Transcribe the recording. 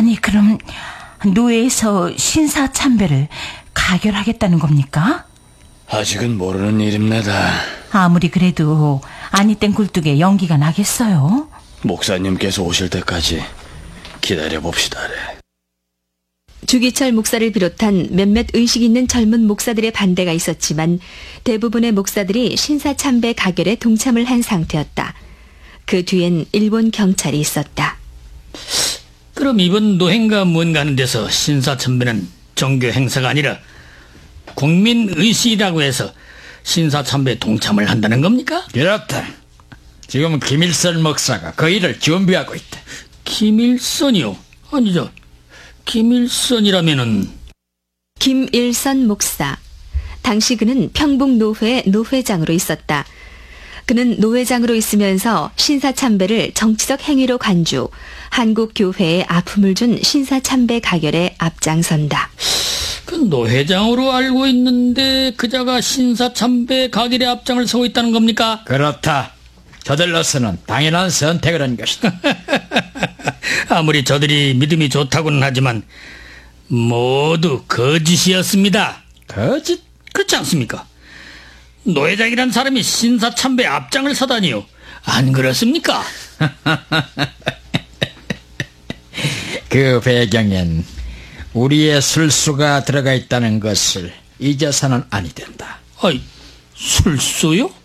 아니, 그럼 노회에서 신사참배를 가결하겠다는 겁니까? 아직은 모르는 일입니다. 아무리 그래도 아니땡 굴뚝에 연기가 나겠어요? 목사님께서 오실 때까지 기다려봅시다. 주기철 목사를 비롯한 몇몇 의식 있는 젊은 목사들의 반대가 있었지만 대부분의 목사들이 신사참배 가결에 동참을 한 상태였다. 그 뒤엔 일본 경찰이 있었다. 그럼 이번 노행가 뭔가 하는 데서 신사참배는 종교 행사가 아니라 국민의식이라고 해서 신사참배에 동참을 한다는 겁니까? 그렇다. 지금 김일선 목사가 그 일을 준비하고 있다. 김일선이요? 아니죠. 김일선이라면은 김일선 목사. 당시 그는 평북노회 노회장으로 있었다. 그는 노회장으로 있으면서 신사참배를 정치적 행위로 간주, 한국교회에 아픔을 준 신사참배 가결에 앞장선다. 그 노회장으로 알고 있는데 그자가 신사참배 가결에 앞장을 서고 있다는 겁니까? 그렇다. 저들로서는 당연한 선택을 한 것이다. 아무리 저들이 믿음이 좋다고는 하지만 모두 거짓이었습니다. 거짓? 그렇지 않습니까? 노회장이란 사람이 신사참배에 앞장을 서다니요. 안 그렇습니까? 그 배경엔 우리의 술수가 들어가 있다는 것을 잊어서는 아니 된다. 아이, 술수요?